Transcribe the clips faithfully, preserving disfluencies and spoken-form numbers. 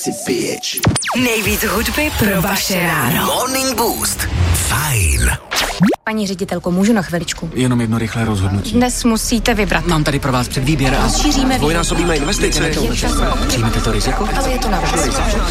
sexy bitch. Nejvíc hudby pro vaše ráno. Morning Boost. Fajn. Paní ředitelko, můžu na chviličku? Jenom jedno rychlé rozhodnutí. Dnes musíte vybrat. Mám tady pro vás předvýběr a... Rozšíříme dvojnásobíme investice. Přijmete to riziko? Ale je to na vás.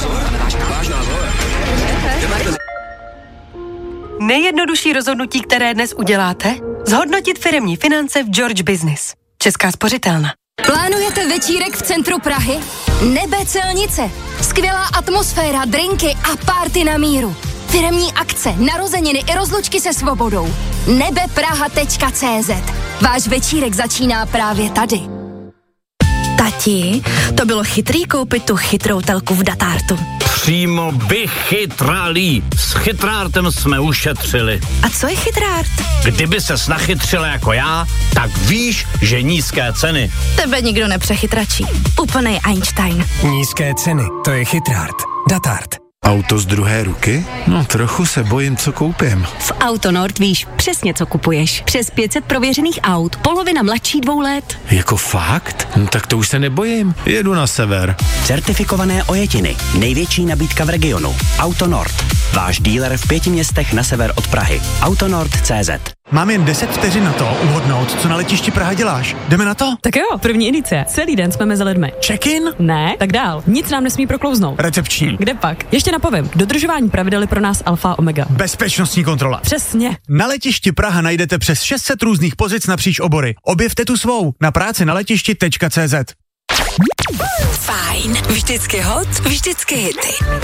Nejjednodušší rozhodnutí, které dnes uděláte? Zhodnotit firemní finance v George Business. Česká spořitelna. Plánujete večírek v centru Prahy? Nebe Celnice. Skvělá atmosféra, drinky a party na míru. Firemní akce, narozeniny i rozlučky se svobodou. nebepraha tečka cé zet. Váš večírek začíná právě tady. Tati, to bylo chytrý koupit tu chytrou telku v Datartu. Přímo vychytralý. S chytrártem jsme ušetřili. A co je chytrárt? Kdyby ses nachytřila jako já, tak víš, že nízké ceny. Tebe nikdo nepřechytračí. Úplnej Einstein. Nízké ceny, to je chytrárt. Datart. Auto z druhé ruky? No, trochu se bojím, co koupím. V Autonord víš přesně, co kupuješ. Přes pět set prověřených aut, polovina mladší dvou let. Jako fakt? No, tak to už se nebojím. Jedu na sever. Certifikované ojetiny. Největší nabídka v regionu. Autonord. Váš díler v pěti městech na sever od Prahy. Autonord tečka cé zet. Mám jen deset vteřin na to uhodnout, co na letišti Praha děláš. Jdeme na to? Tak jo, první edice. Celý den jsme mezi lidmi. Check-in? Ne, tak dál. Nic nám nesmí proklouznout. Recepční. Kde pak? Ještě napovím. Dodržování pravidel je pro nás alfa a omega. Bezpečnostní kontrola. Přesně. Na letišti Praha najdete přes šest set různých pozic napříč obory. Objevte tu svou na práci na letišti tečka cé zet. Fajn. Vždycky hot, vždycky hity.